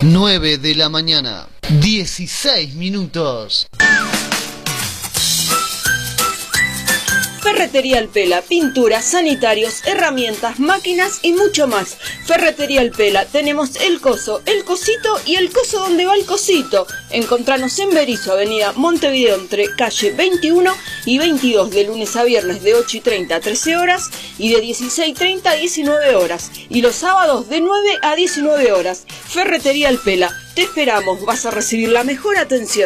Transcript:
9 de la mañana, 16 minutos. Ferretería El Pela, pinturas, sanitarios, herramientas, máquinas y mucho más. Ferretería El Pela, tenemos el coso, el cosito y el coso donde va el cosito. Encontranos en Berisso, avenida Montevideo, entre calle 21 y 22, de lunes a viernes de 8:30 a 13 horas y de 16:30 a 19 horas. Y los sábados de 9 a 19 horas. Ferretería El Pela, te esperamos, vas a recibir la mejor atención.